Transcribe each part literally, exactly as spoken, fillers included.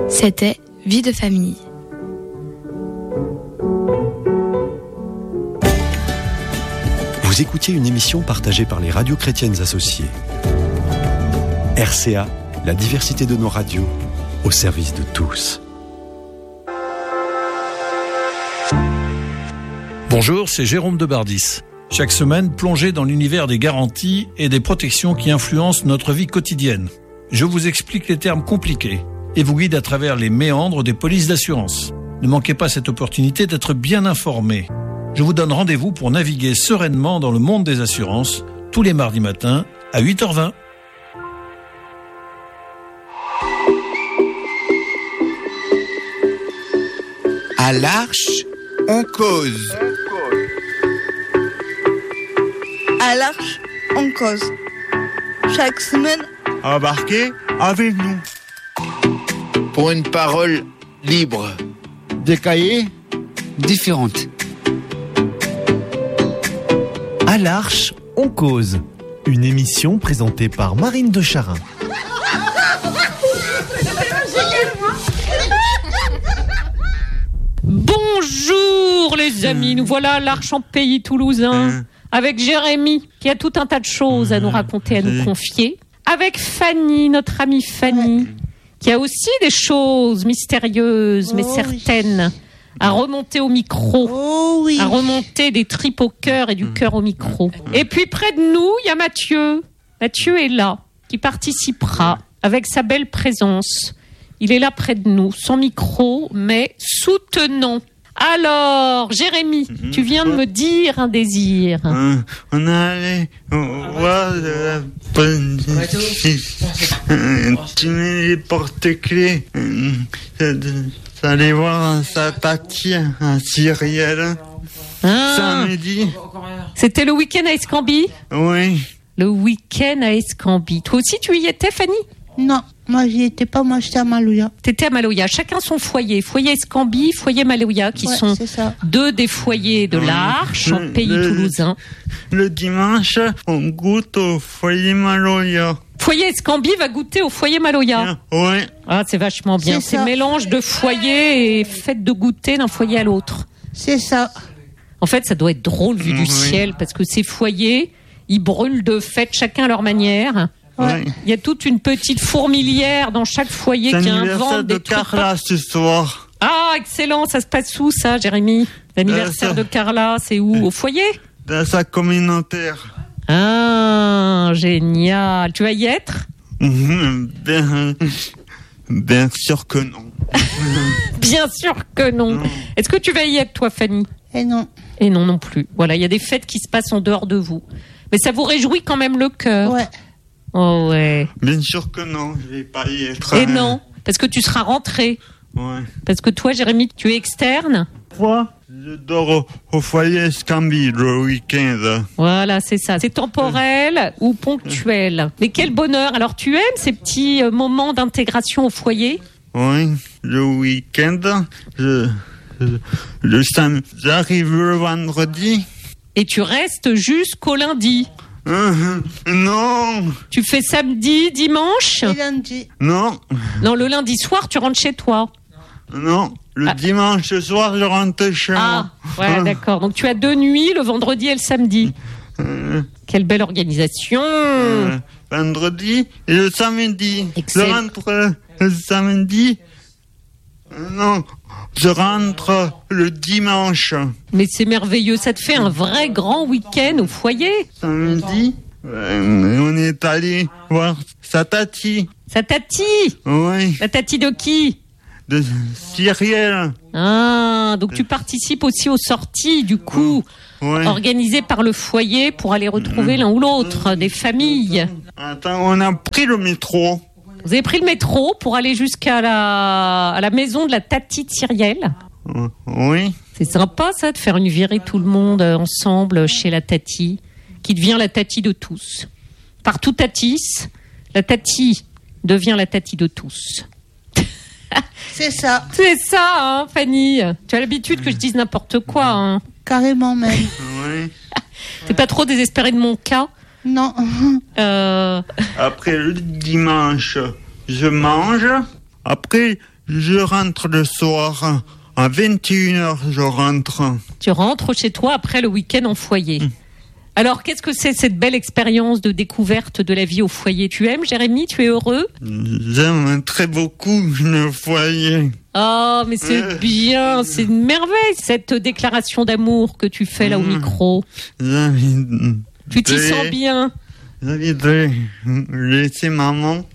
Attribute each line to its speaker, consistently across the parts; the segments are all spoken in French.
Speaker 1: C'était Vie de famille.
Speaker 2: Vous écoutiez une émission partagée par les radios chrétiennes associées. R C A, la diversité de nos radios, au service de tous.
Speaker 3: Bonjour, c'est Jérôme de Bardis. Chaque semaine, plongez dans l'univers des garanties et des protections qui influencent notre vie quotidienne. Je vous explique les termes compliqués et vous guide à travers les méandres des polices d'assurance. Ne manquez pas cette opportunité d'être bien informé. Je vous donne rendez-vous pour naviguer sereinement dans le monde des assurances tous les mardis matins à huit heures vingt.
Speaker 4: À l'Arche, on cause.
Speaker 5: À l'Arche, on cause. Chaque semaine,
Speaker 4: embarquez avec nous. Pour une parole libre.
Speaker 6: Des cahiers
Speaker 7: différentes.
Speaker 8: À l'Arche, on cause. Une émission présentée par Marine de Charin.
Speaker 9: Bonjour les amis, nous voilà à l'Arche en pays toulousain, avec Jérémy qui a tout un tas de choses à nous raconter, à nous confier, avec Fanny, notre amie Fanny, qui a aussi des choses mystérieuses mais
Speaker 5: oh,
Speaker 9: certaines oui. à remonter au micro,
Speaker 5: oh, oui.
Speaker 9: à remonter des tripes au cœur et du cœur au micro. Et puis près de nous, il y a Mathieu. Mathieu est là, qui participera avec sa belle présence. Il est là près de nous, sans micro, mais soutenant. Alors, Jérémy, mmh, tu viens de me dire un désir.
Speaker 10: Euh, on est allé voir la police. Tu mets les porte-clés. Ça allait voir sa tati à Cyrielle.
Speaker 9: Ah,
Speaker 10: samedi.
Speaker 9: C'était le week-end à Escambie ?
Speaker 10: Oui.
Speaker 9: Le week-end à Escambie. Toi aussi, tu y étais, Fanny ?
Speaker 5: Non, moi j'y étais pas, moi j'étais à Maloya.
Speaker 9: T'étais à Maloya, chacun son foyer, foyer Escambie, foyer Maloya, qui
Speaker 5: ouais,
Speaker 9: sont deux des foyers de l'Arche, en pays le, toulousain.
Speaker 10: Le dimanche, on goûte au foyer Maloya.
Speaker 9: Foyer Escambie va goûter au foyer Maloya.
Speaker 10: Oui.
Speaker 9: Ah, c'est vachement bien, c'est, c'est mélange de foyer et fête de goûter d'un foyer à l'autre.
Speaker 5: C'est ça.
Speaker 9: En fait, ça doit être drôle vu oui. du ciel, parce que ces foyers, ils brûlent de fête, chacun à leur manière. Ouais. Il y a toute une petite fourmilière dans chaque foyer
Speaker 10: c'est
Speaker 9: qui invente des
Speaker 10: trucs. C'est l'anniversaire de Carla ce soir.
Speaker 9: Ah, excellent. Ça se passe où, ça, Jérémy ? L'anniversaire euh, ça... de Carla, c'est où ? Au foyer ?
Speaker 10: Dans sa communautaire.
Speaker 9: Ah, génial. Tu vas y être ?
Speaker 10: Bien, bien sûr que non.
Speaker 9: Bien sûr que non. non. Est-ce que tu vas y être, toi, Fanny ?
Speaker 5: Et non.
Speaker 9: Et non non plus. Voilà, il y a des fêtes qui se passent en dehors de vous. Mais ça vous réjouit quand même le cœur.
Speaker 5: Ouais.
Speaker 9: Oh ouais.
Speaker 10: Bien sûr que non, je vais pas y être.
Speaker 9: Et non, parce que tu seras rentré.
Speaker 10: Ouais.
Speaker 9: Parce que toi, Jérémy, tu es externe.
Speaker 10: Quoi ? Je dors au, au foyer Escambie le week-end.
Speaker 9: Voilà, c'est ça. C'est temporel ou ponctuel. Mais quel bonheur. Alors, tu aimes ces petits euh, moments d'intégration au foyer ?
Speaker 10: Oui, le week-end, je, je, le samedi, j'arrive le vendredi.
Speaker 9: Et tu restes jusqu'au lundi ?
Speaker 10: Euh, non.
Speaker 9: Tu fais samedi, dimanche ?
Speaker 5: Et lundi.
Speaker 10: Non.
Speaker 9: Non, le lundi soir, tu rentres chez toi.
Speaker 10: Non, le ah. dimanche soir, je rentre chez
Speaker 9: ah.
Speaker 10: moi.
Speaker 9: Ouais, ah, d'accord. Donc tu as deux nuits, le vendredi et le samedi. Euh. Quelle belle organisation.
Speaker 10: Euh, vendredi et le samedi.
Speaker 9: Excellent.
Speaker 10: Je rentre le samedi. Non, je rentre le dimanche.
Speaker 9: Mais c'est merveilleux, ça te fait un vrai grand week-end au foyer.
Speaker 10: Samedi, euh, on est allé voir sa tati.
Speaker 9: Sa tati ?
Speaker 10: Oui.
Speaker 9: La tati de qui ?
Speaker 10: De Cyrielle.
Speaker 9: Ah, donc tu participes aussi aux sorties, du coup,
Speaker 10: ouais.
Speaker 9: organisées par le foyer pour aller retrouver mmh. l'un ou l'autre des familles.
Speaker 10: Attends, on a pris le métro.
Speaker 9: Vous avez pris le métro pour aller jusqu'à la, à la maison de la tati de Cyrielle ?
Speaker 10: Oui.
Speaker 9: C'est sympa, ça, de faire une virée tout le monde ensemble chez la tati, qui devient la tati de tous. Partout tatis, la tati devient la tati de tous.
Speaker 5: C'est ça.
Speaker 9: C'est ça, hein, Fanny. Tu as l'habitude que je dise n'importe quoi, hein.
Speaker 5: Carrément même.
Speaker 10: Oui.
Speaker 9: T'es pas trop désespéré de mon cas ?
Speaker 5: Non.
Speaker 9: Euh...
Speaker 10: Après le dimanche, je mange. Après, je rentre le soir. À vingt et une heures, je rentre.
Speaker 9: Tu rentres chez toi après le week-end en foyer. Mmh. Alors, qu'est-ce que c'est cette belle expérience de découverte de la vie au foyer? Tu aimes, Jérémy? Tu es heureux?
Speaker 10: J'aime très beaucoup le foyer.
Speaker 9: Oh, mais c'est euh... bien, c'est une merveille, cette déclaration d'amour que tu fais là au micro.
Speaker 10: J'invite...
Speaker 9: Tu t'y sens bien?
Speaker 10: J'invite de laisser maman.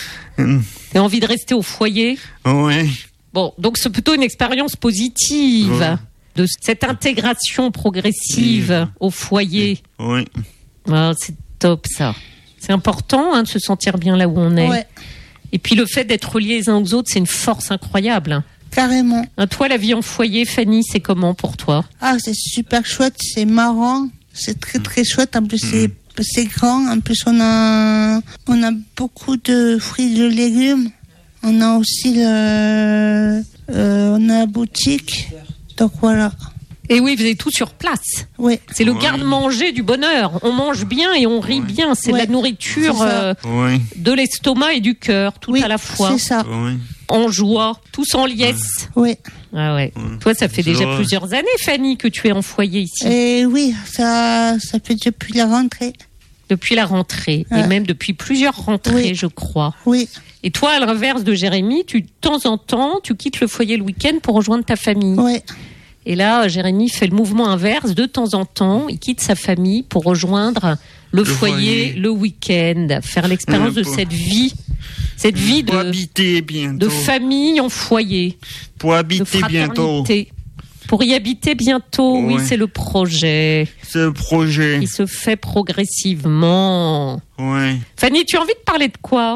Speaker 9: T'as envie de rester au foyer?
Speaker 10: Oui.
Speaker 9: Bon, donc c'est plutôt une expérience positive. Ouais. De cette intégration progressive oui. au foyer.
Speaker 10: Oui.
Speaker 9: Oh, c'est top ça. C'est important hein, de se sentir bien là où on est.
Speaker 5: Ouais.
Speaker 9: Et puis le fait d'être reliés les uns aux autres, c'est une force incroyable.
Speaker 5: Carrément.
Speaker 9: Hein, toi, la vie en foyer, Fanny, c'est comment pour toi?
Speaker 5: Ah, c'est super chouette, c'est marrant, c'est très très chouette. En plus, mmh. c'est, c'est grand. En plus, on a, on a beaucoup de fruits et de légumes. On a aussi le, euh, on a la boutique. Donc voilà.
Speaker 9: Et oui, vous avez tout sur place.
Speaker 5: Oui.
Speaker 9: C'est le
Speaker 10: oui.
Speaker 9: garde-manger du bonheur. On mange bien et on rit oui. bien. C'est ouais. la nourriture euh,
Speaker 10: oui.
Speaker 9: de l'estomac et du cœur, tout
Speaker 5: oui,
Speaker 9: à la fois.
Speaker 5: C'est ça.
Speaker 10: Oui.
Speaker 9: En joie, tous en liesse.
Speaker 5: Oui.
Speaker 9: Ah ouais.
Speaker 10: oui.
Speaker 9: Toi, ça fait déjà
Speaker 10: ouais.
Speaker 9: plusieurs années, Fanny, que tu es en foyer ici.
Speaker 5: Et oui, ça, ça fait depuis la rentrée.
Speaker 9: Depuis la rentrée. Ouais. Et même depuis plusieurs rentrées, oui. je crois.
Speaker 5: Oui.
Speaker 9: Et toi, à l'inverse de Jérémy, tu, de temps en temps, tu quittes le foyer le week-end pour rejoindre ta famille.
Speaker 5: Oui.
Speaker 9: Et là, Jérémy fait le mouvement inverse. De temps en temps, il quitte sa famille pour rejoindre le, le foyer, foyer le week-end, faire l'expérience euh, de cette vie, cette vie
Speaker 10: pour
Speaker 9: de,
Speaker 10: habiter bientôt.
Speaker 9: de famille en foyer.
Speaker 10: Pour habiter bientôt.
Speaker 9: Pour y habiter bientôt, ouais. oui, c'est le projet.
Speaker 10: C'est le projet.
Speaker 9: Qui se fait progressivement.
Speaker 10: Ouais.
Speaker 9: Fanny, tu as envie de parler de quoi?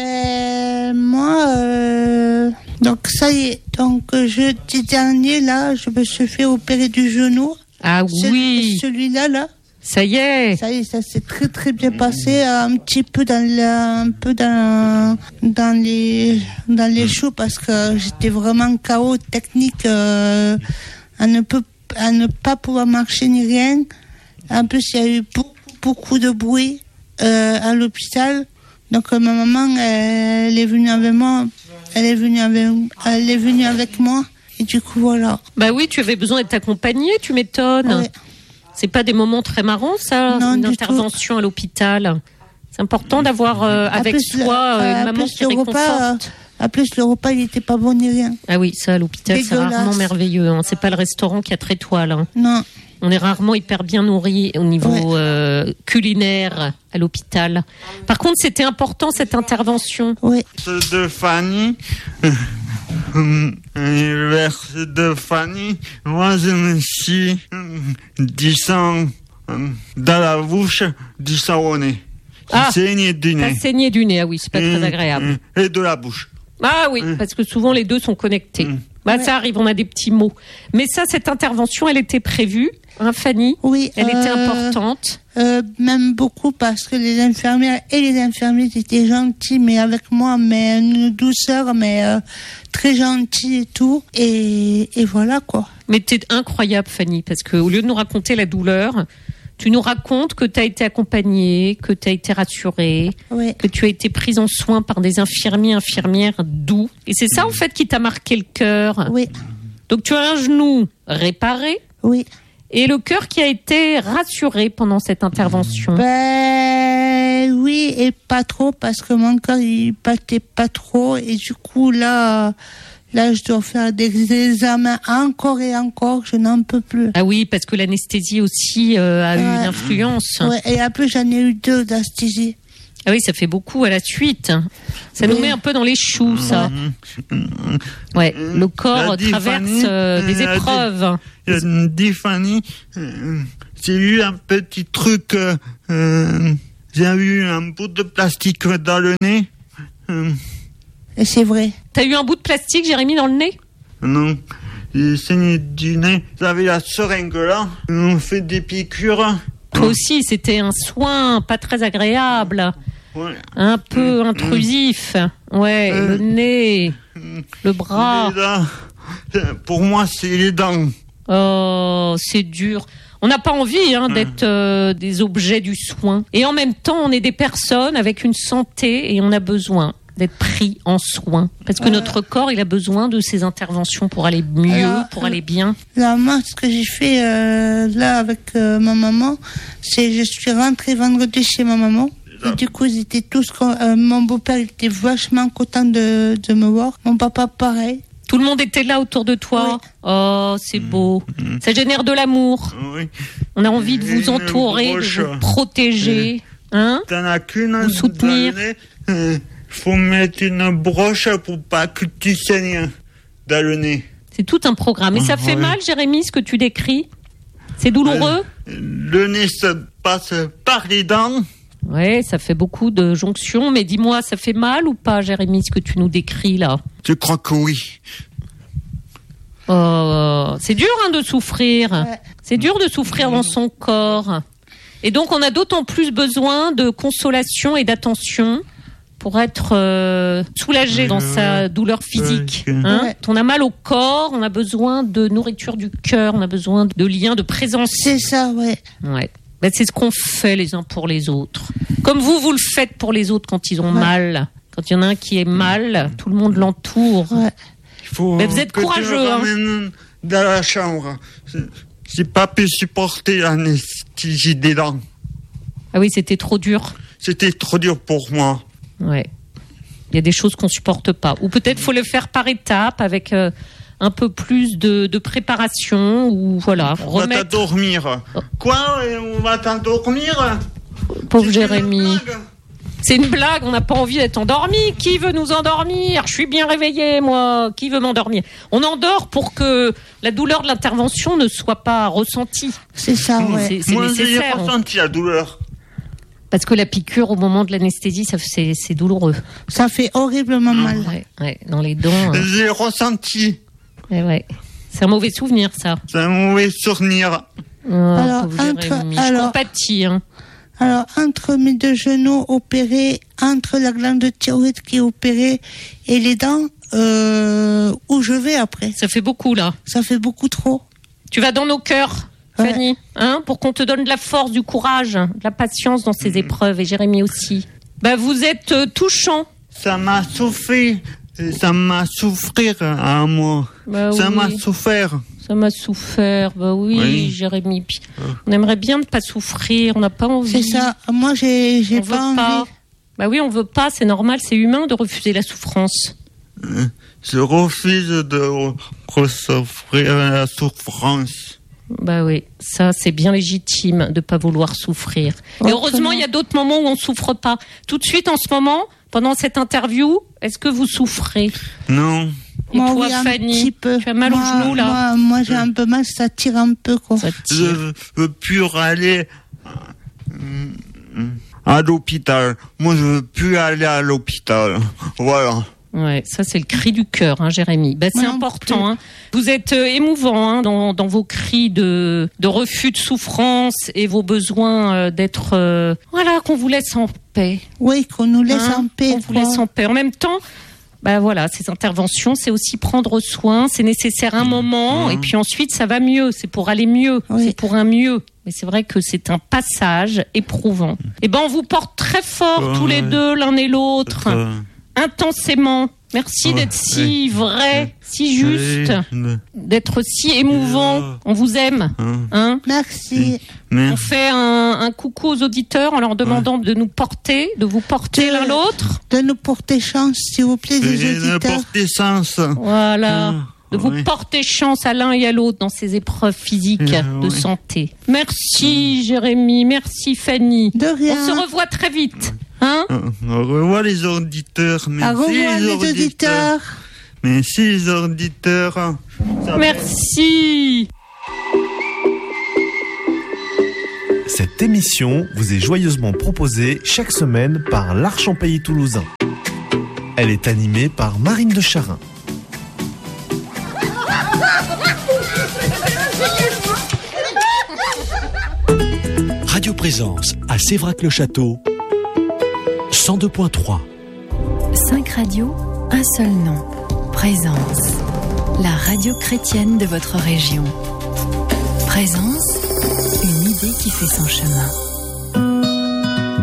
Speaker 5: Ben, moi, euh, donc ça y est, donc jeudi dernier, là, je me suis fait opérer du genou.
Speaker 9: Ah
Speaker 5: Celui,
Speaker 9: oui.
Speaker 5: Celui-là, là.
Speaker 9: Ça y est.
Speaker 5: Ça y est, ça s'est très très bien passé, un petit peu dans la, un peu dans, dans les, dans les choux parce que j'étais vraiment K O technique, euh, à ne peut, à ne pas pouvoir marcher ni rien. En plus, il y a eu beaucoup, beaucoup de bruit, euh, à l'hôpital. Donc ma maman, elle est venue avec moi, elle est venue avec, elle est venue avec moi, et du coup voilà.
Speaker 9: Bah oui, tu avais besoin d'être accompagnée, tu m'étonnes.
Speaker 5: Ouais.
Speaker 9: C'est pas des moments très marrants, ça,
Speaker 5: non,
Speaker 9: une intervention
Speaker 5: tout.
Speaker 9: à l'hôpital. C'est important d'avoir euh, avec
Speaker 5: plus,
Speaker 9: soi euh, une maman qui réconforte.
Speaker 5: Repas, à plus, le repas, il n'était pas bon ni rien.
Speaker 9: Ah oui, ça, à l'hôpital,
Speaker 5: Dégueulasse.
Speaker 9: C'est rarement merveilleux. Hein. C'est pas le restaurant qui a très étoiles. Hein.
Speaker 5: Non.
Speaker 9: On est rarement hyper bien nourri au niveau ouais. euh, culinaire à l'hôpital. Par contre, c'était important cette intervention.
Speaker 5: Oui.
Speaker 10: De Fanny, le verre de Fanny, moi je me suis du sang dans la bouche, du sang au nez.
Speaker 9: Ah,
Speaker 10: saigné du nez.
Speaker 9: T'as saigné du nez, ah oui, c'est pas mmh, très agréable.
Speaker 10: Et de la bouche.
Speaker 9: Ah oui, mmh. parce que souvent les deux sont connectés. Mmh. Bah, ouais. Ça arrive, on a des petits mots. Mais ça, cette intervention, elle était prévue, hein, Fanny?
Speaker 5: Oui.
Speaker 9: Elle
Speaker 5: euh,
Speaker 9: était importante.
Speaker 5: Euh, même beaucoup, parce que les infirmières et les infirmiers étaient gentils, mais avec moi, mais une douceur, mais euh, très gentils et tout. Et, et voilà, quoi.
Speaker 9: Mais t'es incroyable, Fanny, parce que au lieu de nous raconter la douleur, tu nous racontes que tu as été accompagnée, que tu as été rassurée,
Speaker 5: oui.
Speaker 9: que tu as été prise en soin par des infirmiers, infirmières doux. Et c'est ça, en fait, qui t'a marqué le cœur.
Speaker 5: Oui.
Speaker 9: Donc, tu as un genou réparé.
Speaker 5: Oui.
Speaker 9: Et le cœur qui a été rassuré pendant cette intervention.
Speaker 5: Ben oui, et pas trop, parce que mon cœur, il battait pas trop. Et du coup, là... Là, je dois faire des examens encore et encore, je n'en peux plus.
Speaker 9: Ah oui, parce que l'anesthésie aussi euh, a ouais. eu une influence.
Speaker 5: Ouais, et après, j'en ai eu deux d'anesthésie.
Speaker 9: Ah oui, ça fait beaucoup à la suite. Ça oui. nous met un peu dans les choux, ça. Ouais, le corps traverse euh, des épreuves.
Speaker 10: Il a dit, Fanny, euh, j'ai eu un petit truc, euh, euh, j'ai eu un bout de plastique dans le nez. Euh,
Speaker 5: Et c'est vrai.
Speaker 9: T'as eu un bout de plastique, Jérémy, dans le nez?
Speaker 10: Non, j'ai saigné du nez. J'avais la seringue là. On fait des piqûres.
Speaker 9: Toi aussi, c'était un soin pas très agréable.
Speaker 10: Ouais.
Speaker 9: Un peu mmh. intrusif. Ouais, euh, le nez, le bras.
Speaker 10: Pour moi, c'est les dents.
Speaker 9: Oh, c'est dur. On n'a pas envie hein, d'être euh, des objets du soin. Et en même temps, on est des personnes avec une santé et on a besoin. d'être pris en soin. Parce que euh... notre corps, il a besoin de ces interventions pour aller mieux, Alors, pour aller bien.
Speaker 5: Là, moi, ce que j'ai fait euh, là avec euh, ma maman, c'est je suis rentrée vendredi chez ma maman. Et du coup, ils étaient tous. Euh, mon beau-père il était vachement content de, de me voir. Mon papa, pareil.
Speaker 9: Tout le monde était là autour de toi. Oui. Oh, c'est beau. Mmh. Ça génère de l'amour. Oui. On a envie de vous entourer, de vous protéger. Mmh. Hein?
Speaker 10: T'en as qu'une.
Speaker 9: Vous soutenir.
Speaker 10: Il euh, faut mettre une broche pour pas que tu saignes dans le nez.
Speaker 9: C'est tout un programme. Et ça fait oui. mal, Jérémy, ce que tu décris? C'est douloureux?
Speaker 10: euh, Le nez se passe par les dents.
Speaker 9: Oui, ça fait beaucoup de jonctions. Mais dis-moi, ça fait mal ou pas, Jérémy, ce que tu nous décris là?
Speaker 10: Je crois que oui.
Speaker 9: Oh, c'est dur hein, de souffrir. Ouais. C'est dur de souffrir dans son corps. Et donc, on a d'autant plus besoin de consolation et d'attention pour être euh, soulagé dans sa douleur physique. Hein. Ouais. On a mal au corps, on a besoin de nourriture du cœur, on a besoin de liens, de présence.
Speaker 5: C'est ça, ouais.
Speaker 9: Ouais. Ben, c'est ce qu'on fait les uns pour les autres. Comme vous, vous le faites pour les autres quand ils ont ouais. mal. Quand il y en a un qui est mal, tout le monde l'entoure. Ouais.
Speaker 10: Il faut ben,
Speaker 9: vous êtes courageux.
Speaker 10: Hein. Dans la chambre. J'ai pas pu supporter l'anesthésie des dents.
Speaker 9: Ah oui, c'était trop dur.
Speaker 10: C'était trop dur pour moi.
Speaker 9: Ouais. Il y a des choses qu'on supporte pas. Ou peut-être faut le faire par étapes avec euh, un peu plus de, de préparation ou voilà.
Speaker 10: On
Speaker 9: remettre...
Speaker 10: va t'endormir. Oh. Quoi? On va t'endormir?
Speaker 9: Pauvre Jérémy. C'est une blague, on n'a pas envie d'être endormi. Qui veut nous endormir? Je suis bien réveillée, moi. Qui veut m'endormir? On endort pour que la douleur de l'intervention ne soit pas ressentie.
Speaker 5: C'est ça, ouais.
Speaker 9: C'est, c'est
Speaker 10: moi,
Speaker 9: nécessaire.
Speaker 10: J'ai ressenti la douleur.
Speaker 9: Parce que la piqûre au moment de l'anesthésie, ça, c'est, c'est douloureux.
Speaker 5: Ça fait horriblement mal.
Speaker 9: Ouais, ouais, dans les dents. Hein.
Speaker 10: J'ai ressenti.
Speaker 9: Ouais, ouais. C'est un mauvais souvenir, ça.
Speaker 10: C'est un mauvais souvenir.
Speaker 9: Oh, alors, entre, alors, je compatis, hein.
Speaker 5: Alors, entre mes deux genoux opérés, entre la glande de thyroïde qui est opérée et les dents, euh, où je vais après?
Speaker 9: Ça fait beaucoup, là.
Speaker 5: Ça fait beaucoup trop.
Speaker 9: Tu vas dans nos cœurs, ouais. Fanny, hein, pour qu'on te donne de la force, du courage, de la patience dans ces mmh. épreuves, et Jérémy aussi. Bah, vous êtes euh, touchants.
Speaker 10: Ça m'a souffert, ça m'a souffrir à moi. Bah, ça oui. m'a souffert.
Speaker 9: Ça m'a souffert, bah oui, oui. Jérémy. On aimerait bien ne pas souffrir, on n'a pas envie.
Speaker 5: C'est ça, moi j'ai, j'ai
Speaker 9: on
Speaker 5: pas
Speaker 9: veut
Speaker 5: envie.
Speaker 9: Pas. Bah oui, on veut pas, c'est normal, c'est humain de refuser la souffrance.
Speaker 10: Je refuse de recevoir la souffrance.
Speaker 9: Bah oui, ça c'est bien légitime de pas vouloir souffrir. Et heureusement, il y a d'autres moments où on souffre pas. Tout de suite, en ce moment, pendant cette interview, est-ce que vous souffrez?
Speaker 10: Non.
Speaker 9: Et
Speaker 5: moi,
Speaker 9: toi,
Speaker 5: oui, un
Speaker 9: Fanny,
Speaker 5: petit peu.
Speaker 9: tu as mal
Speaker 5: moi,
Speaker 9: au genou, là?
Speaker 5: Moi, moi j'ai un peu mal, ça tire un peu, quoi.
Speaker 9: Ça tire.
Speaker 10: Je veux plus aller à l'hôpital. Moi, je veux plus aller à l'hôpital. Voilà.
Speaker 9: Ouais, ça c'est le cri du cœur, hein, Jérémy. Bah, c'est ouais, important. Hein. Vous êtes euh, émouvant hein, dans, dans vos cris de, de refus de souffrance et vos besoins euh, d'être... Euh, voilà, qu'on vous laisse en paix.
Speaker 5: Oui, qu'on nous laisse
Speaker 9: hein,
Speaker 5: en paix.
Speaker 9: Qu'on vous laisse en paix. En même temps... Bah voilà, ces interventions, c'est aussi prendre soin, c'est nécessaire un moment, mmh. et puis ensuite ça va mieux, c'est pour aller mieux, oui. c'est pour un mieux. Mais c'est vrai que c'est un passage éprouvant. Et ben on vous porte très fort oh, tous les ouais. deux, l'un et l'autre, intensément. Merci oh, d'être si ouais. vrai, ouais. si juste, ouais. d'être si émouvant. On vous aime. Hein
Speaker 5: Merci.
Speaker 9: On fait un, un coucou aux auditeurs en leur demandant ouais. de nous porter, de vous porter de, l'un l'autre.
Speaker 5: De nous porter chance, s'il vous plaît, les auditeurs.
Speaker 10: De porter chance.
Speaker 9: Voilà. De vous oui. porter chance à l'un et à l'autre dans ces épreuves physiques euh, de oui. santé. Merci mmh. Jérémy, merci Fanny.
Speaker 5: De rien.
Speaker 9: On se revoit très vite. Hein
Speaker 10: Au revoir les auditeurs. Merci
Speaker 5: Au revoir les auditeurs. auditeurs.
Speaker 10: Merci les auditeurs.
Speaker 9: Merci.
Speaker 8: Cette émission vous est joyeusement proposée chaque semaine par l'Arche en Pays Toulousain. Elle est animée par Marine de Charin.
Speaker 2: Radio Présence à Sévrac-le-Château, cent deux point trois.
Speaker 6: Cinq radios, un seul nom. Présence, la radio chrétienne de votre région. Présence, une idée qui fait son chemin.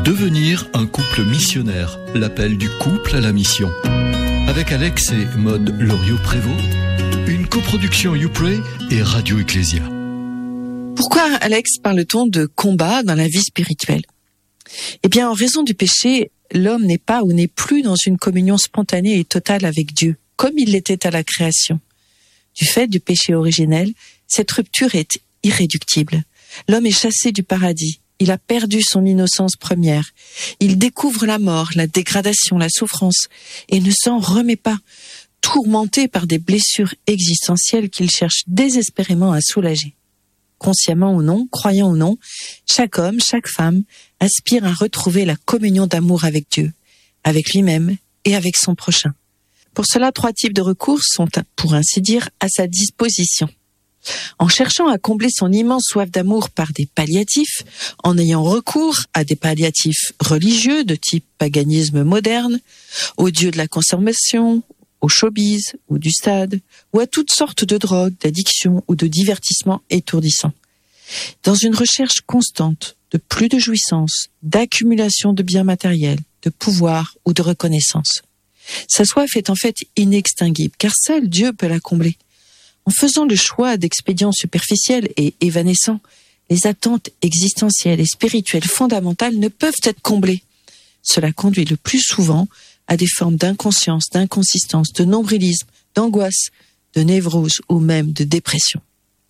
Speaker 11: Devenir un couple missionnaire, l'appel du couple à la mission. Avec Alex et Maude Loriot-Prévost, une coproduction YouPray et Radio Ecclésia.
Speaker 12: Pourquoi, Alex, parle-t-on de combat dans la vie spirituelle ? Eh bien, en raison du péché, l'homme n'est pas ou n'est plus dans une communion spontanée et totale avec Dieu, comme il l'était à la création. Du fait du péché originel, cette rupture est irréductible. L'homme est chassé du paradis. Il a perdu son innocence première. Il découvre la mort, la dégradation, la souffrance, et ne s'en remet pas, tourmenté par des blessures existentielles qu'il cherche désespérément à soulager. Consciemment ou non, croyant ou non, chaque homme, chaque femme aspire à retrouver la communion d'amour avec Dieu, avec lui-même et avec son prochain. Pour cela, trois types de recours sont, pour ainsi dire, à sa disposition. En cherchant à combler son immense soif d'amour par des palliatifs, en ayant recours à des palliatifs religieux de type paganisme moderne, aux dieux de la consommation, au showbiz ou du stade, ou à toutes sortes de drogues, d'addictions ou de divertissements étourdissants. Dans une recherche constante de plus de jouissance, d'accumulation de biens matériels, de pouvoir ou de reconnaissance. Sa soif est en fait inextinguible, car seul Dieu peut la combler. En faisant le choix d'expédients superficiels et évanescents, les attentes existentielles et spirituelles fondamentales ne peuvent être comblées. Cela conduit le plus souvent à des formes d'inconscience, d'inconsistance, de nombrilisme, d'angoisse, de névrose ou même de dépression.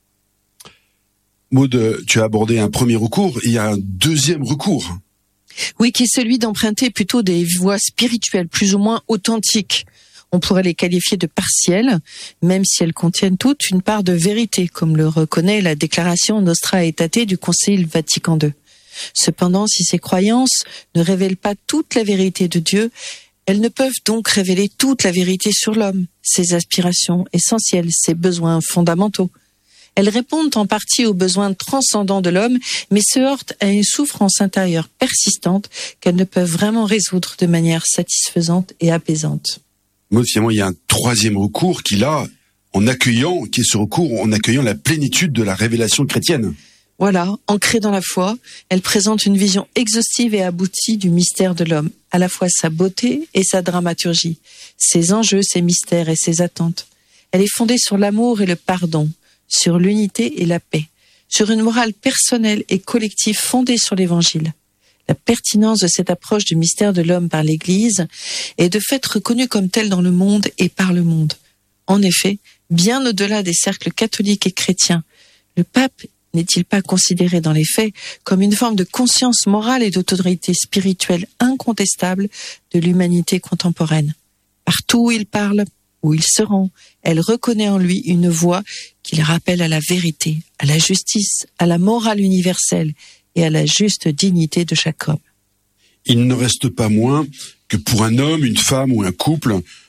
Speaker 13: Maude, tu as abordé un premier recours, il y a un deuxième recours.
Speaker 12: Oui, qui est celui d'emprunter plutôt des voies spirituelles plus ou moins authentiques. On pourrait les qualifier de partielles, même si elles contiennent toutes une part de vérité, comme le reconnaît la déclaration Nostra Aetate du Concile Vatican deux. Cependant, si ces croyances ne révèlent pas toute la vérité de Dieu, elles ne peuvent donc révéler toute la vérité sur l'homme, ses aspirations essentielles, ses besoins fondamentaux. Elles répondent en partie aux besoins transcendants de l'homme, mais se heurtent à une souffrance intérieure persistante qu'elles ne peuvent vraiment résoudre de manière satisfaisante et apaisante.
Speaker 13: Maude, finalement, il y a un troisième recours qui, là, en accueillant, qui est ce recours en accueillant la plénitude de la révélation chrétienne.
Speaker 12: Voilà, ancrée dans la foi, elle présente une vision exhaustive et aboutie du mystère de l'homme, à la fois sa beauté et sa dramaturgie, ses enjeux, ses mystères et ses attentes. Elle est fondée sur l'amour et le pardon, sur l'unité et la paix, sur une morale personnelle et collective fondée sur l'Évangile. La pertinence de cette approche du mystère de l'homme par l'Église est de fait reconnue comme telle dans le monde et par le monde. En effet, bien au-delà des cercles catholiques et chrétiens, le pape n'est-il pas considéré dans les faits comme une forme de conscience morale et d'autorité spirituelle incontestable de l'humanité contemporaine? Partout où il parle, où il se rend, elle reconnaît en lui une voix qui le rappelle à la vérité, à la justice, à la morale universelle et à la juste dignité de chaque homme.
Speaker 13: Il ne reste pas moins que pour un homme, une femme ou un couple,